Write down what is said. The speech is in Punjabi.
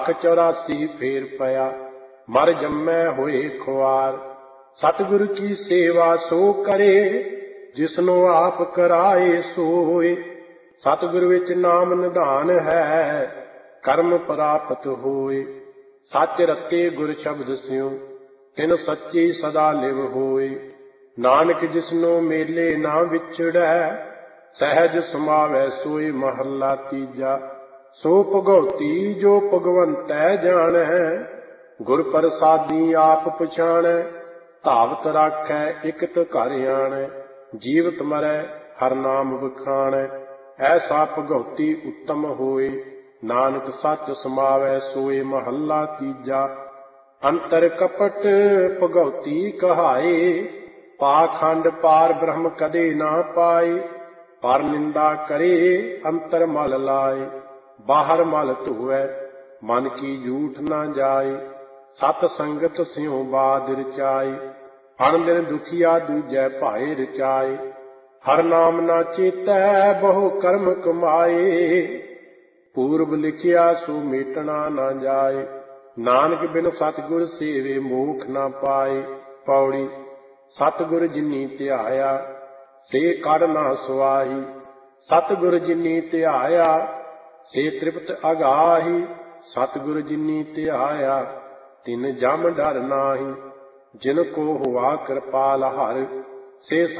84 ਫੇਰ ਪਿਆ, ਮਰ ਜੰਮੈ ਹੋਏ ਖੁਆਰ। ਸਤਿਗੁਰ ਕੀ ਸੇਵਾ ਸੋ ਕਰੇ, ਜਿਸਨੂੰ ਆਪ ਕਰਾਏ ਸੋਏ। ਸਤਿਗੁਰ ਵਿੱਚ ਨਾਮ ਨਿਧਾਨ ਹੈ, ਕਰਮ ਪ੍ਰਾਪਤ ਹੋਏ। ਸੱਚ ਰਤੇ ਗੁਰ ਸ਼ਬਦ ਸਿਉ, ਤਿਨ ਸੱਚੀ ਸਦਾ ਲਿਵ ਹੋਏ। ਨਾਨਕ ਜਿਸਨੂੰ ਮੇਲੇ ਨਾ ਵਿਛੜੈ, ਸਹਿਜ ਸਮਾਵੈ ਸੋਈ। ਮਹੱਲਾ ਤੀਜਾ। ਸੋ ਭਗਉਤੀ ਜੋ ਭਗਵੰਤੈ ਜਾਣੈ, ਗੁਰ ਪ੍ਰਸਾਦੀ ਆਪ ਪਛਾਣੈ। ਧਾਵਤ ਰਾਖੈ ਇਕਤ ਘਰ ਆਣੈ, ਜੀਵਤ ਮਰੈ ਹਰ ਨਾਮ ਵਖਾਣੈ। ਐਸਾ ਭਗਉਤੀ ਉੱਤਮ ਹੋਏ, ਨਾਨਕ ਸੱਚ ਸਮਾਵੈ ਸੋਏ। ਮਹੱਲਾ ਤੀਜਾ। ਅੰਤਰ ਕਪਟ ਭਗਉਤੀ ਕਹਾਏ, ਪਾਖੰਡ ਪਾਰ ਬ੍ਰਹਮ ਕਦੇ ਨਾ ਪਾਏ। ਪਰ ਨਿੰਦਾ ਕਰੇ ਅੰਤਰ ਮਲ ਲਾਏ, ਬਾਹਰ ਮਲ ਧੋਵੈ ਮਨ ਕੀ ਝੂਠ ਨਾ ਜਾਏ। ਸਤ ਸੰਗਤ ਸਿਉ ਬਾਦ ਰਚਾਏ, ਅਣ ਦਿਨ ਦੁਖੀਆ ਦੂਜੈ ਭਾਏ ਰਚਾਏ। ਹਰ ਨਾਮ ਨਾ ਚੇਤੈ ਬਹੁ ਕਰਮ ਕਮਾਏ, ਪੂਰਬ ਲਿਖਿਆ ਸੋ ਮੇਟਣਾ ਨਾ ਜਾਏ। ਨਾਨਕ ਬਿਨ ਸਤਿਗੁਰ ਸੇਵੇ ਮੋਖ ਨਾ ਪਾਏ। ਪੌੜੀ। ਸਤਿਗੁਰ ਜਿਨੀ ਧਿਆਇਆ, ਸੇ ਕੜ ਨਾ ਸੁਆਹੀ। ਸਤਿਗੁਰ ਜਿਨੀ ਧਿਆਇਆ, ਸੇ ਤ੍ਰਿਪਤ ਅਗਾਹੀ। ਸਤਿਗੁਰ ਜਿਨੀ ਧਿਆਇਆ, ਤਿਨ ਜਮ ਡਰ ਨਾਹੀ। ਜਿਨ ਕੋ ਹੁਆ ਕਿਰਪਾਲ ਹਰਿ, ਸੇ